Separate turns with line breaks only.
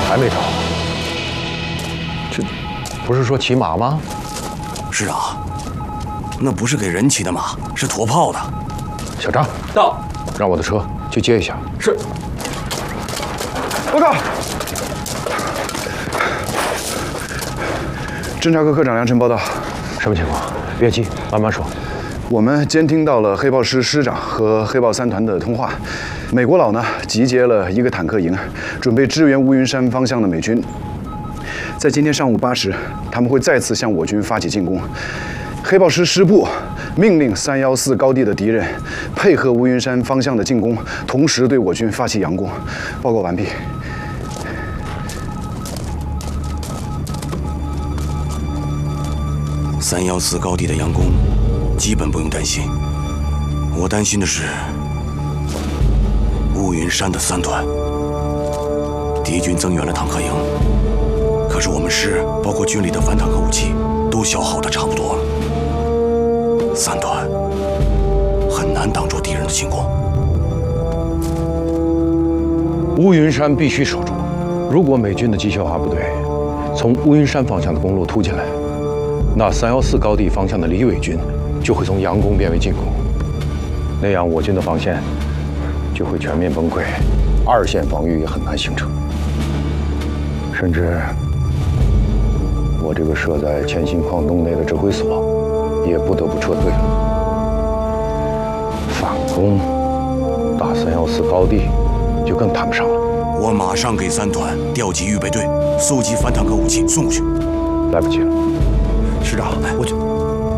还没找？这不是说骑马吗？
师长，那不是给人骑的马，是驮炮的。
小张，
到，
让我的车去接一下。
是。
报告，侦察科科长梁晨报道。
什么情况？别急，慢慢说。
我们监听到了黑豹师师长和黑豹3团的通话。美国佬呢集结了一个坦克营，准备支援乌云山方向的美军。在今天上午8时，他们会再次向我军发起进攻。黑豹师师部命令314高地的敌人配合乌云山方向的进攻，同时对我军发起佯攻。报告完毕。
314高地的佯攻，基本不用担心。我担心的是乌云山的3团，敌军增援了坦克营，可是我们师包括军里的反坦克武器都消耗的差不多了，3团很难挡住敌人的进攻。
乌云山必须守住。如果美军的机械化部队从乌云山方向的公路突进来，那314高地方向的李伟军就会从佯攻变为进攻，那样我军的防线就会全面崩溃，2线防御也很难形成，甚至我这个设在黔心矿洞内的指挥所也不得不撤退了。反攻打314高地就更谈不上了。
我马上给3团调集预备队，搜集反坦克武器送过去。
来不及了。
师长，